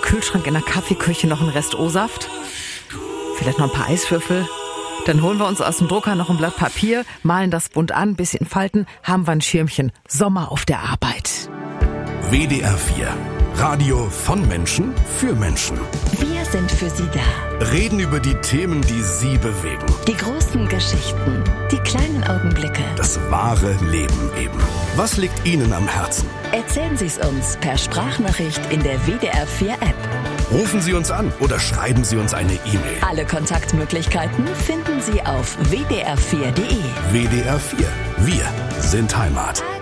Kühlschrank in der Kaffeeküche noch einen Rest O-Saft? Vielleicht noch ein paar Eiswürfel? Dann holen wir uns aus dem Drucker noch ein Blatt Papier, malen das bunt an, bisschen falten, haben wir ein Schirmchen. Sommer auf der Arbeit. WDR 4. Radio von Menschen für Menschen. Wir sind für Sie da. Reden über die Themen, die Sie bewegen. Die großen Geschichten, die kleinen Augenblicke. Das wahre Leben eben. Was liegt Ihnen am Herzen? Erzählen Sie es uns per Sprachnachricht in der WDR 4 App. Rufen Sie uns an oder schreiben Sie uns eine E-Mail. Alle Kontaktmöglichkeiten finden Sie auf wdr4.de. WDR 4. Wir sind Heimat.